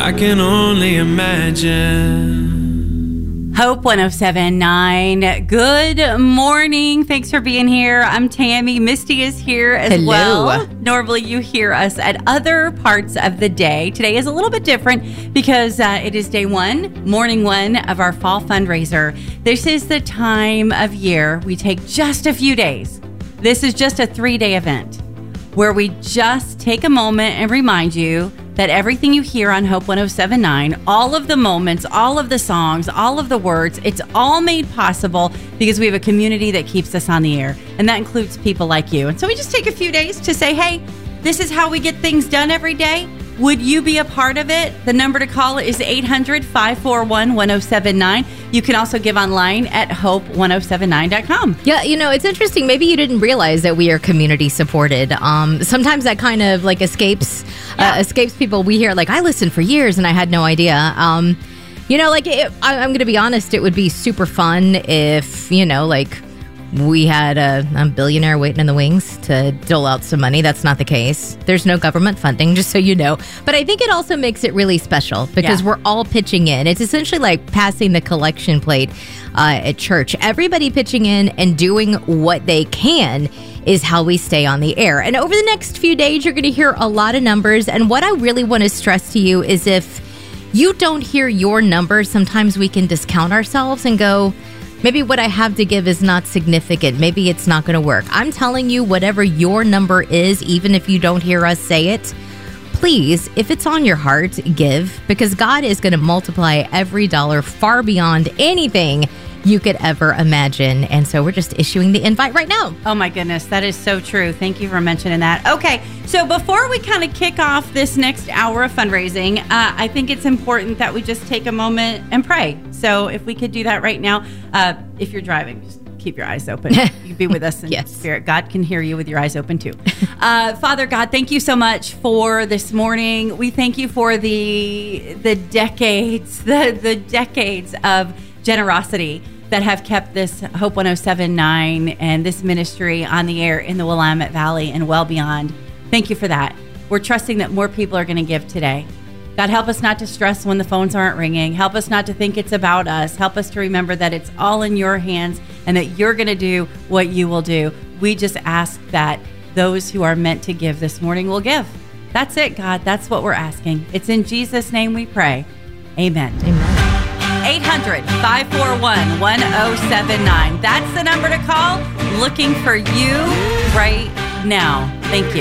I can only imagine. Hope 107.9. Good morning. Thanks for being here. I'm Tammy. Misty is here as well. Normally you hear us at other parts of the day. Today is a little bit different because it is day one, morning one of our fall fundraiser. This is the time of year we take just a few days. This is just a 3-day event where we just take a moment and remind you that everything you hear on Hope 107.9, all of the moments, all of the songs, all of the words, it's all made possible because we have a community that keeps us on the air. And that includes people like you. And so we just take a few days to say, hey, this is how we get things done every day. Would you be a part of it? The number to call is 800-541-1079. You can also give online at hope1079.com. Yeah, you know, it's interesting. Maybe you didn't realize that we are community supported. Sometimes that kind of like escapes people. We hear like, I listened for years and I had no idea. I'm going to be honest, it would be super fun if, we had a billionaire waiting in the wings to dole out some money. That's not the case. There's no government funding, just so you know. But I think it also makes it really special because we're all pitching in. It's essentially like passing the collection plate at church. Everybody pitching in and doing what they can is how we stay on the air. And over the next few days, you're going to hear a lot of numbers. And what I really want to stress to you is if you don't hear your number, sometimes we can discount ourselves and go, maybe what I have to give is not significant. Maybe it's not going to work. I'm telling you, whatever your number is, even if you don't hear us say it, please, if it's on your heart, give, because God is going to multiply every dollar far beyond anything you could ever imagine. And so we're just issuing the invite right now. Oh my goodness, that is so true. Thank you for mentioning that. Okay, so before we kind of kick off this next hour of fundraising, I think it's important that we just take a moment and pray. So if we could do that right now, if you're driving, just keep your eyes open. You can be with us in Yes. spirit. God can hear you with your eyes open too. Father God, thank you so much for this morning. We thank you for the decades, the decades of generosity that have kept this Hope 107.9 and this ministry on the air in the Willamette Valley and well beyond. Thank you for that. We're trusting that more people are going to give today. God, help us not to stress when the phones aren't ringing. Help us not to think it's about us. Help us to remember that it's all in your hands and that you're going to do what you will do. We just ask that those who are meant to give this morning will give. That's it, God. That's what we're asking. It's in Jesus' name we pray. Amen. Amen. 800-541-1079. That's the number to call. Looking for you right now. Thank you.